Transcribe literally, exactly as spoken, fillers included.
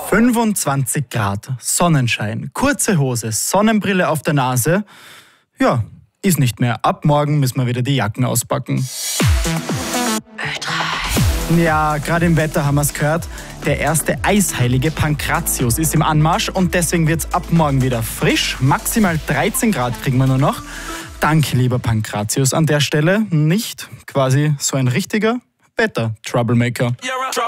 fünfundzwanzig Grad, Sonnenschein, kurze Hose, Sonnenbrille auf der Nase. Ja, ist nicht mehr. Ab morgen müssen wir wieder die Jacken auspacken. Ja, gerade im Wetter haben wir es gehört. Der erste Eisheilige Pankratius ist im Anmarsch und deswegen wird es ab morgen wieder frisch. Maximal dreizehn Grad kriegen wir nur noch. Danke, lieber Pankratius. An der Stelle nicht quasi so ein richtiger Wetter-Troublemaker.